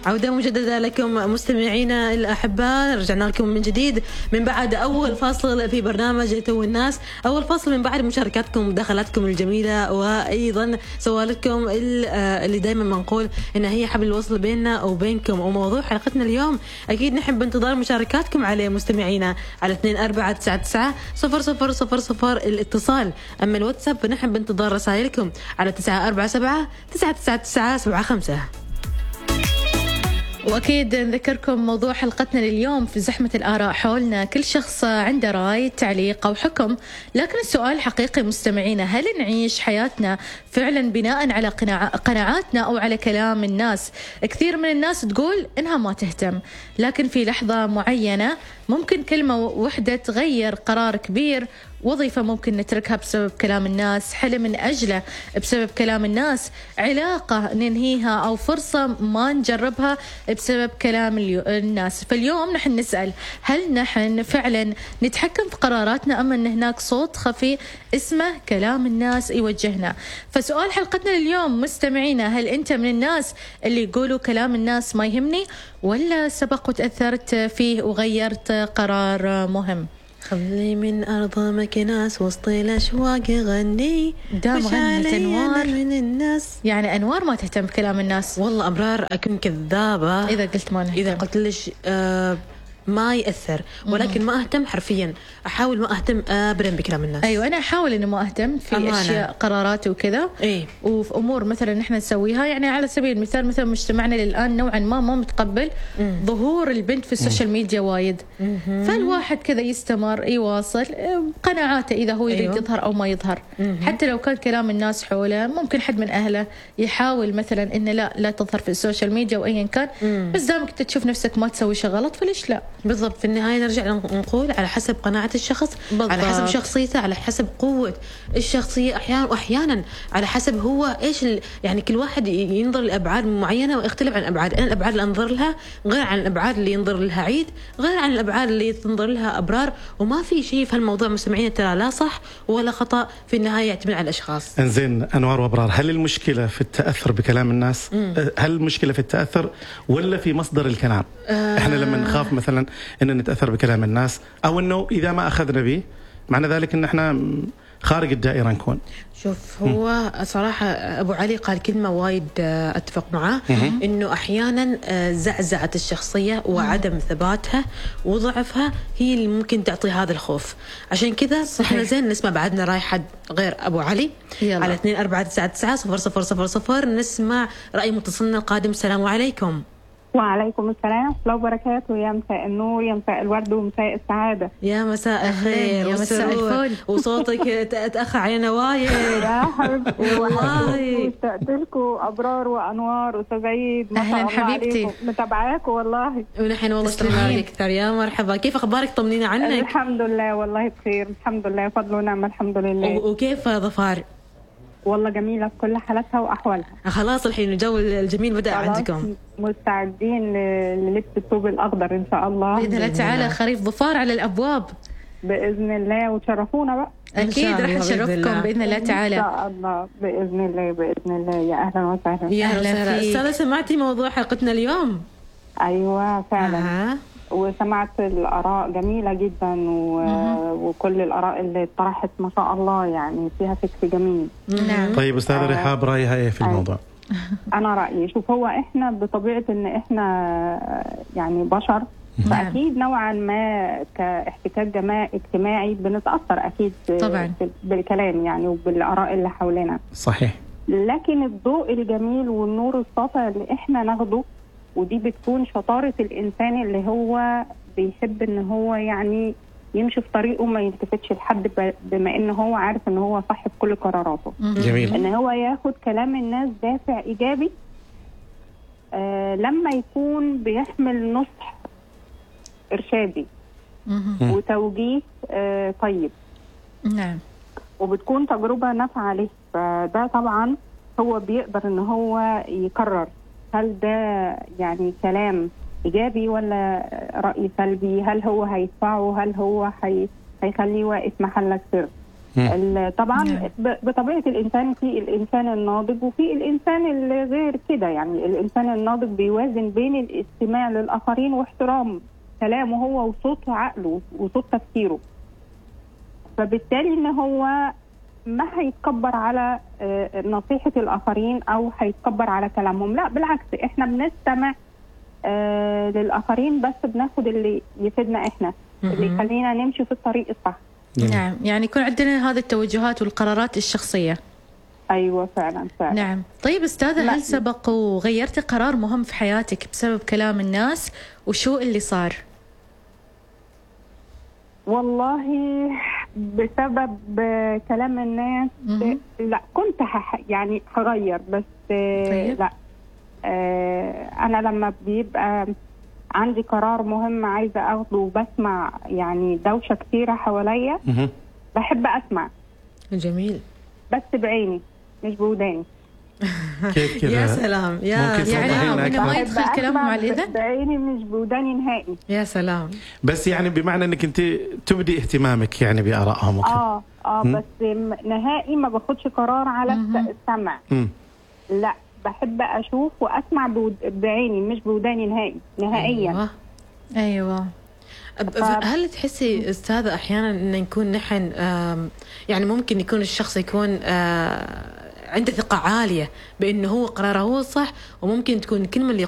عودة مجددة لكم مستمعينا الأحباء، رجعنا لكم من جديد من بعد أول فاصل في برنامج تو الناس. أول فاصل من بعد مشاركاتكم ودخلاتكم الجميلة، وأيضا سؤالكم اللي دايما بنقول إن هي حبل الوصل بيننا وبينكم. وموضوع حلقتنا اليوم أكيد نحب بانتظار مشاركاتكم عليه مستمعينا على 2499 الاتصال. أما الواتساب نحب بانتظار رسائلكم على 947 999 75. وأكيد نذكركم موضوع حلقتنا لليوم في زحمة الآراء حولنا، كل شخص عنده رأي، تعليق أو حكم، لكن السؤال حقيقي مستمعينا، هل نعيش حياتنا فعلا بناء على قناعاتنا أو على كلام الناس؟ كثير من الناس تقول إنها ما تهتم، لكن في لحظة معينة ممكن كلمة واحدة تغير قرار كبير، وظيفة ممكن نتركها بسبب كلام الناس، حلم من أجله بسبب كلام الناس، علاقة ننهيها أو فرصة ما نجربها بسبب كلام الناس. فاليوم نحن نسأل، هل نحن فعلا نتحكم في قراراتنا أم أن هناك صوت خفي اسمه كلام الناس يوجهنا؟ فسؤال حلقتنا اليوم مستمعينا، هل أنت من الناس اللي يقولوا كلام الناس ما يهمني، ولا سبق وتأثرت فيه وغيرت قرار مهم؟ خلي من أرض مكناس وسط الأشواق غني دام غنت أنوار من الناس. يعني أنوار ما تهتم بكلام الناس؟ والله أبرار أكون كذابة إذا قلت ما نهتم. إذا قلت ليش ما يأثر، ولكن ما أهتم حرفيا، أحاول ما أهتم أبدا بكلام الناس. أيوة أنا أحاول إنه ما أهتم في أمانة. أشياء قراراتي وكذا. إيه؟ وفي أمور مثلا نحن نسويها، يعني على سبيل المثال مثلا مجتمعنا للآن نوعا ما متقبل ظهور البنت في السوشيال ميديا وايد، فالواحد كذا يستمر يواصل قناعاته إذا هو يريد يظهر أو ما يظهر، حتى لو كان كلام الناس حوله ممكن حد من أهله يحاول مثلا إنه لا تظهر في السوشيال ميديا وأيا كان، بس دامك أنت تشوف نفسك ما تسوي شيء غلط فليش لا؟ بالضبط، في النهاية نرجع نقول على حسب قناعة الشخص، بالضبط. على حسب شخصيته، على حسب قوة الشخصية أحيانا على حسب هو إيش يعني كل واحد ينظر لأبعاد معينة ويختلف عن أبعاد. أنا الأبعاد اللي أنظر لها غير عن الأبعاد اللي ينظر لها عيد، غير عن الأبعاد اللي تنظر لها أبرار، وما في شيء في هالموضوع مستمعين ترى لا صح ولا خطأ، في النهاية يعتمد على الأشخاص. انزين أنوار وأبرار، هل المشكلة في التأثر بكلام الناس؟ هل المشكلة في التأثر ولا في مصدر الكلام؟ إحنا لما نخاف مثلا إن نتأثر بكلام الناس، أو إنه إذا ما أخذنا به معنى ذلك إن إحنا خارج الدائرة نكون. شوف، هو صراحة أبو علي قال كلمة وايد أتفق معاه، إنه أحيانا زعزعة الشخصية وعدم ثباتها وضعفها هي اللي ممكن تعطي هذا الخوف. عشان كذا إحنا زين نسمع بعدنا راي حد غير أبو علي. يلا. على 2499 نسمع رأي متصلنا القادم. السلام عليكم. وعليكم السلام ورحمة الله وبركاته. يا مساء النور، يا مساء الورد، ومساء السعادة. يا مساء الخير، يا مساء الفل. وصوتك تأخر علينا وايد يا حبيبتي والله. اشتقت لكم أبرار وأنوار وأستاذ عيد، ما شاء أهلا الله حبيبتي، متابعاكم والله. ونحن والله استمراري أكثر. يا مرحبا، كيف أخبارك؟ طمنينا عنك. الحمد لله والله بخير، الحمد لله، فضل ونعمة، الحمد لله. وكيف ظفار؟ والله جميلة في كل حالاتها وأحوالها. خلاص الحين الجو الجميل بدأ عندكم، مستعدين للبس الثوب الأخضر إن شاء الله بإذن الله تعالى. خريف ظفار على الأبواب بإذن الله، وتشرفونا بقى. أكيد رح نشرفكم بإذن الله تعالى إن شاء الله، بإذن الله بإذن الله. يا أهلا وسهلا. يا أهلا وسهلا. أستاذة، سمعتي موضوع حلقتنا اليوم؟ أيوة فعلا. وسمعت الآراء جميلة جدا وكل الآراء اللي طرحت ما شاء الله يعني فيها فكر جميل. نعم. طيب أستاذة رحاب، رأيها إيه في الموضوع؟ أنا رأيي، شوف، هو إحنا بطبيعة إن إحنا يعني بشر، فأكيد نوعا ما كاحتكاك اجتماعي بنتأثر أكيد طبعا بالكلام يعني وبالآراء اللي حولنا. صحيح. لكن الضوء الجميل والنور الساطع اللي إحنا ناخده، ودي بتكون شطارة الإنسان اللي هو بيحب إن هو يعني يمشي في طريقه، ما يلتفتش لحد، بما إن هو عارف إن هو صح في كل قراراته. جميل. إن هو ياخد كلام الناس دافع إيجابي لما يكون بيحمل نصح إرشادي وتوجيه طيب. نعم. وبتكون تجربة نافعة عليه، فده طبعا هو بيقدر إن هو يقرر هل ده يعني كلام إيجابي ولا رأي سلبي، هل هو هيدفعه، هل هو هيخليه واقف محلك سر. طبعا نعم. بطبيعه الانسان في الانسان الناضج وفي الانسان اللي غير كده. يعني الانسان الناضج بيوازن بين الاستماع للاخرين واحترام كلامه هو وصوت عقله وصوت تفكيره. فبالتالي ان هو ما هيتكبر على نصيحه الاخرين او هيتكبر على كلامهم، لا بالعكس، احنا بنستمع للاخرين بس بناخد اللي يفيدنا احنا، اللي يخلينا نمشي في الطريق الصح. نعم، يعني يكون عندنا هذه التوجهات والقرارات الشخصية. ايوه فعلا فعلا. نعم. طيب استاذة، هل سبق وغيرتي قرار مهم في حياتك بسبب كلام الناس، وشو اللي صار؟ والله بسبب كلام الناس لا، كنت يعني هغير بس طيب. لا. انا لما بيبقى عندي قرار مهم عايزه اخده وبسمع يعني دوشه كتيره حواليا، بحب اسمع. جميل. بس بعيني مش بوداني. كيف كذا؟ يا سلام، يا يعني ما يدخل كلامهم على الإذن؟ بعيني مش بوداني نهائي. يا سلام. بس يعني بمعنى انك انت تبدي اهتمامك يعني بآرائهم وكذا. بس نهائي ما باخدش قرار على السمع. لا، بحب اشوف واسمع بعيني مش بوداني نهائيا. ايوه. هل تحسي استاذة احيانا ان نكون نحن يعني ممكن يكون الشخص يكون عنده ثقة عالية بانه هو قراره هو الصح، وممكن تكون الكلمة اللي